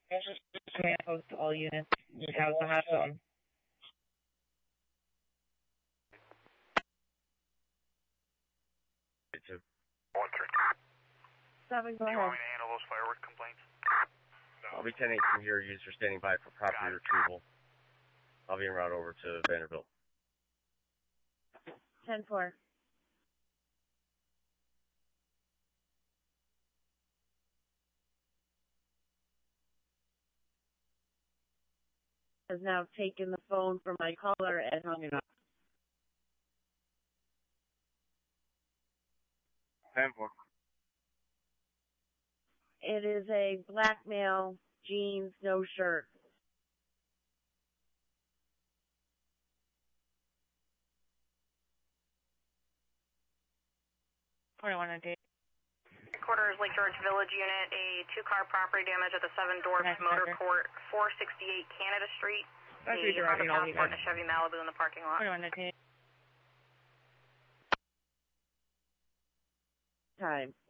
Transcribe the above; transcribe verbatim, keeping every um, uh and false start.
Command post to all units. How's the hot zone? One three. Seven, go Do you ahead. want me to handle those firework complaints? I'll be ten eight from here. User standing by for property retrieval. I'll be en route over to Vanderbilt. ten four. Has now taken the phone from my caller and hung it up. ten four. It is a black male, jeans, no shirt. twenty-one and eight. Quarters Lake George Village Unit, a two-car property damage at the Seven Dwarfs Motor Court, four sixty-eight Canada Street. A Honda Passport and a Chevy Malibu in the parking lot. twenty-one and eight. Time.